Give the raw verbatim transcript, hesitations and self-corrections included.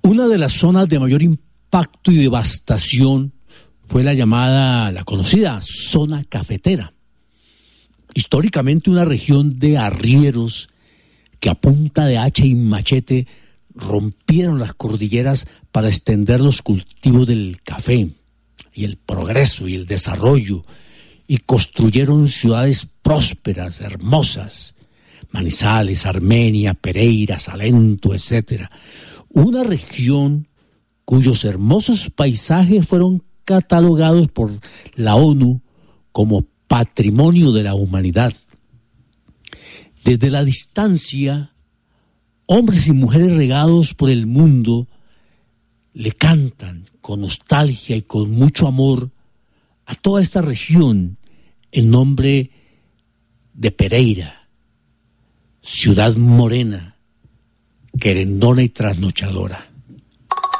Una de las zonas de mayor impacto y devastación fue la llamada, la conocida zona cafetera. Históricamente una región de arrieros que a punta de hacha y machete rompieron las cordilleras para extender los cultivos del café y el progreso y el desarrollo, y construyeron ciudades prósperas, hermosas, Manizales, Armenia, Pereira, Salento, etcétera. Una región cuyos hermosos paisajes fueron catalogados por la ONU como Patrimonio de la Humanidad. Desde la distancia, hombres y mujeres regados por el mundo le cantan con nostalgia y con mucho amor a toda esta región en nombre de Pereira, ciudad morena, querendona y trasnochadora.